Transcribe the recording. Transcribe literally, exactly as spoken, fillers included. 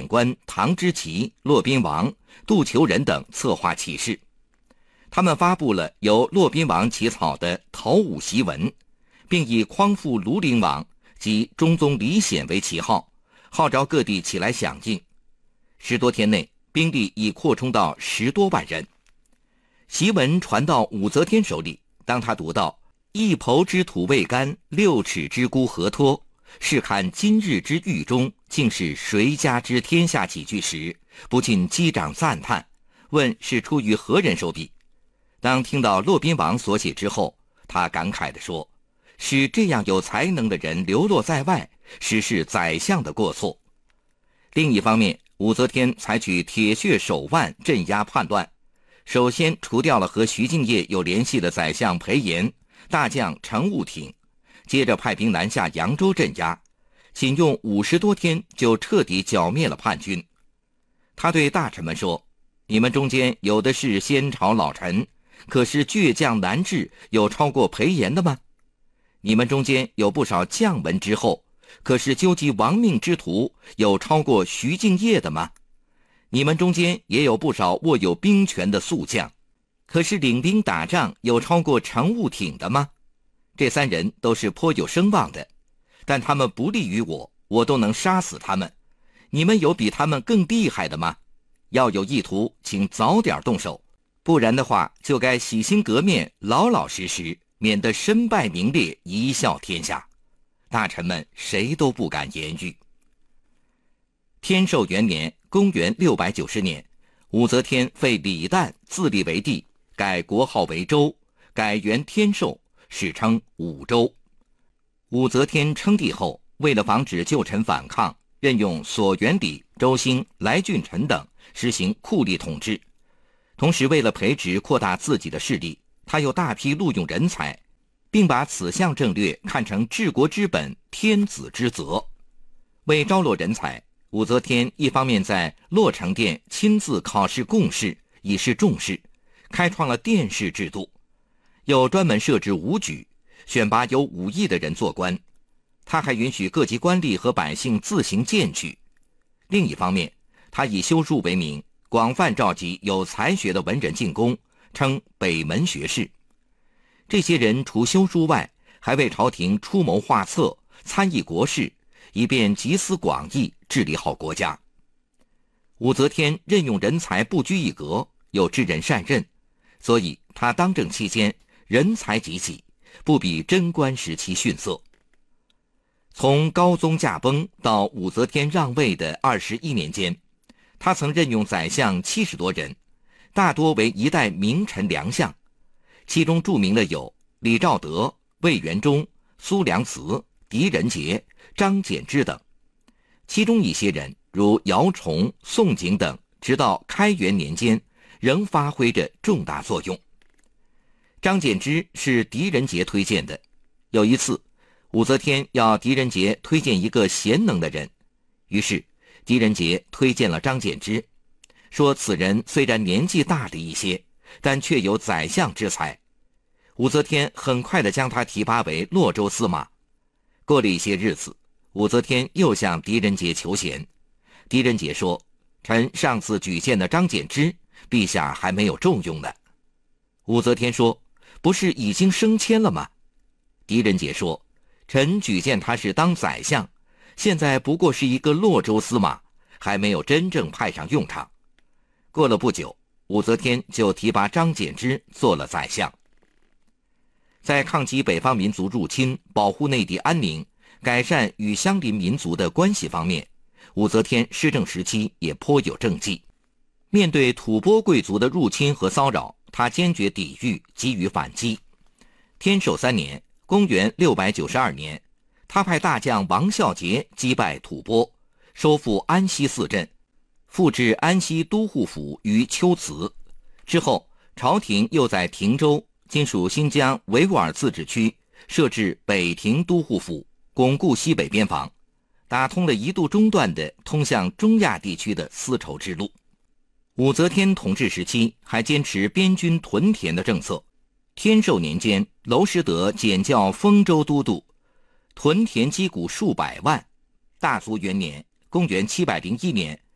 官唐之奇、骆宾王、杜求仁等策划起事。他们发布了由骆宾王起草的讨武檄文，并以匡复庐陵王及中宗李显为旗号，号召各地起来响应。十多天内，兵力已扩充到十多万人。檄文传到武则天手里，当他读到“一抔之土未干，六尺之孤何托，试看今日之狱中，竟是谁家之天下”几句时，不禁击掌赞叹，问是出于何人手笔。当听到骆宾王所写之后，他感慨地说：“使这样有才能的人流落在外，实是宰相的过错。”另一方面，武则天采取铁血手腕镇压叛乱，首先除掉了和徐敬业有联系的宰相裴炎、大将程悟挺，接着派兵南下扬州镇压，仅用五十多天就彻底剿灭了叛军。他对大臣们说：“你们中间有的是先朝老臣，可是倔强难治，有超过裴炎的吗？你们中间有不少将门之后，可是究极亡命之徒，有超过徐敬业的吗？你们中间也有不少握有兵权的宿将，可是领兵打仗有超过程悟挺的吗？这三人都是颇有声望的，但他们不利于我，我都能杀死他们。你们有比他们更厉害的吗？要有意图，请早点动手，不然的话，就该洗心革面，老老实实，免得身败名裂，贻笑天下。”大臣们谁都不敢言语。天寿元年，公元六百九十年，武则天废李旦自立为帝，改国号为周，改元天寿，史称武周。武则天称帝后，为了防止旧臣反抗，任用索元礼、周兴、来俊臣等，实行酷吏统治。同时，为了培植扩大自己的势力，他又大批录用人才，并把此项政略看成治国之本、天子之责。为招录人才，武则天一方面在洛成殿亲自考试贡士，以示重视，开创了殿试制度，又专门设置武举，选拔有武艺的人做官。他还允许各级官吏和百姓自行荐举。另一方面，他以修书为名，广泛召集有才学的文人进宫，称北门学士。这些人除修书外，还为朝廷出谋划策，参议国事，以便集思广益，治理好国家。武则天任用人才不拘一格，又知人善任，所以他当政期间人才济济，不比贞观时期逊色。从高宗驾崩到武则天让位的二十一年间，他曾任用宰相七十多人，大多为一代名臣良相，其中著名的有李兆德、魏元忠、苏良慈、狄仁杰、张柬之等。其中一些人如姚崇、宋璟等，直到开元年间仍发挥着重大作用。张柬之是狄仁杰推荐的。有一次，武则天要狄仁杰推荐一个贤能的人，于是狄仁杰推荐了张柬之，说此人虽然年纪大了一些，但却有宰相之才。武则天很快地将他提拔为洛州司马。过了一些日子，武则天又向狄仁杰求贤。狄仁杰说：“臣上次举荐的张柬之，陛下还没有重用呢。”武则天说：“不是已经升迁了吗？”狄仁杰说：“臣举荐他是当宰相，现在不过是一个洛州司马，还没有真正派上用场。”过了不久，武则天就提拔张柬之做了宰相。在抗击北方民族入侵、保护内地安宁、改善与相邻民族的关系方面，武则天施政时期也颇有政绩。面对吐蕃贵族的入侵和骚扰，他坚决抵御，给予反击。天寿三年，公元六百九十二年，他派大将王孝杰击败吐蕃，收复安西四镇，复置安西都护府于龟兹。之后，朝廷又在亭州（今属新疆维吾尔自治区）设置北庭都护府，巩固西北边防，打通了一度中断的通向中亚地区的丝绸之路。武则天统治时期还坚持边军屯田的政策。天寿年间，娄师德检校丰州都督，屯田击鼓数百万。大足元年（公元七百零一年），